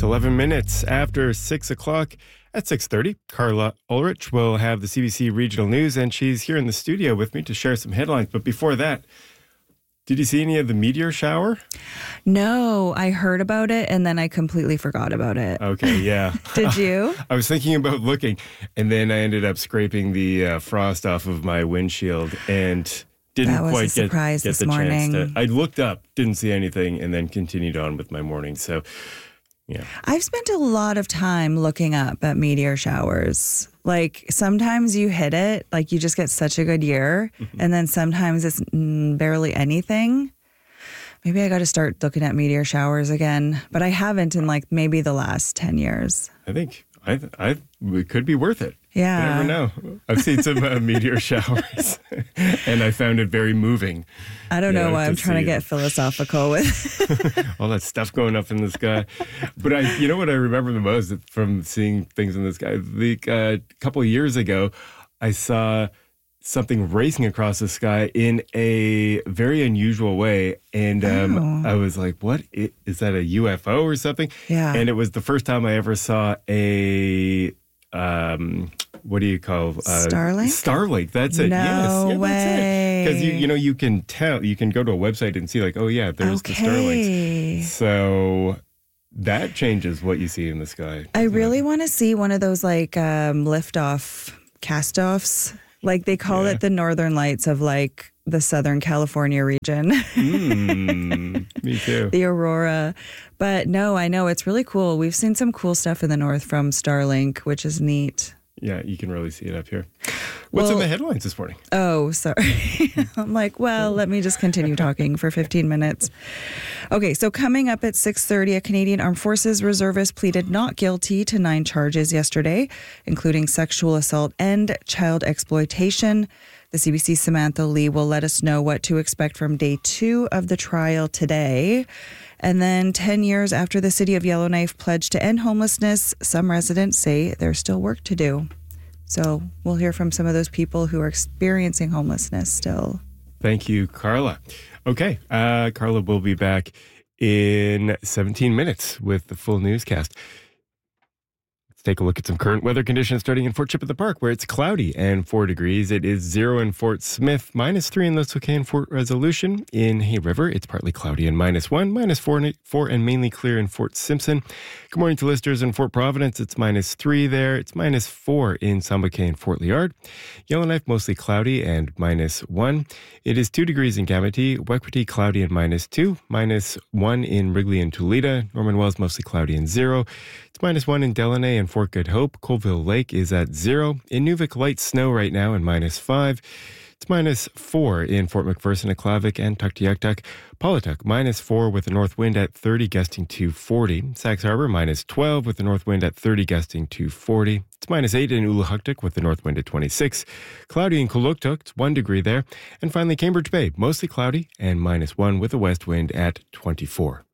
11 minutes after 6 o'clock. At 6:30, Carla Ulrich will have the CBC Regional News, and she's here in the studio with me to share some headlines. But before that, did you see any of the meteor shower? No, I heard about it and then I completely forgot about it. Okay, yeah. Did you? I was thinking about looking, and then I ended up scraping the frost off of my windshield and didn't quite get the chance to. I looked up, didn't see anything, and then continued on with my morning. So, yeah. I've spent a lot of time looking up at meteor showers. Like sometimes you hit it, like you just get such a good year, and then sometimes it's barely anything. Maybe I got to start looking at meteor showers again, but I haven't in like maybe the last 10 years. I think it could be worth it. Yeah. You never know. I've seen some meteor showers, and I found it very moving. I don't know why I'm trying to get philosophical with all that stuff going up in the sky. But you know what I remember the most from seeing things in the sky? A couple of years ago, I saw something racing across the sky in a very unusual way. And I was like, what? Is that a UFO or something? Yeah. And it was the first time I ever saw a... what do you call Starlink? Starlink, that's it. No yes, way. Because you can tell, you can go to a website and see like, oh yeah, there's the Starlinks. So that changes what you see in the sky. I really want to see one of those like liftoff cast-offs. Like they call it the Northern Lights of like the Southern California region. Me too. The Aurora. But no, I know it's really cool. We've seen some cool stuff in the north from Starlink, which is neat. Yeah, you can really see it up here. What's in the headlines this morning? Oh, sorry. I'm like, well, let me just continue talking for 15 minutes. Okay, so coming up at 6:30, a Canadian Armed Forces reservist pleaded not guilty to 9 charges yesterday, including sexual assault and child exploitation. The CBC's Samantha Lee will let us know what to expect from day 2 of the trial today. And then 10 years after the city of Yellowknife pledged to end homelessness, some residents say there's still work to do. So we'll hear from some of those people who are experiencing homelessness still. Thank you, Carla. Okay, Carla will be back in 17 minutes with the full newscast. Take a look at some current weather conditions starting in Fort Chip at the Park, where it's cloudy and 4 degrees. It is 0 in Fort Smith, -3 in Little Cay and Fort Resolution. In Hay River, it's partly cloudy and -1, -4 and mainly clear in Fort Simpson. Good morning to listeners in Fort Providence. It's -3 there. It's -4 in Sambacay and Fort Liard. Yellowknife, mostly cloudy and -1. It is 2 degrees in Gamity. Wequity, cloudy and -2. -1 in Wrigley and Tulita. Norman Wells, mostly cloudy and 0. It's -1 in Delaney and Fort Good Hope. Colville Lake is at 0. In Nuvik, light snow right now and -5. It's -4 in Fort McPherson, Aklavik, and Tuktoyaktuk. Paulatuk, -4 with a north wind at 30, gusting to 40. Sax Harbor, -12 with a north wind at 30, gusting to 40. It's -8 in Uluhuktuk with the north wind at 26. Cloudy in Kuluktuk, it's 1 degree there. And finally, Cambridge Bay, mostly cloudy and -1 with a west wind at 24.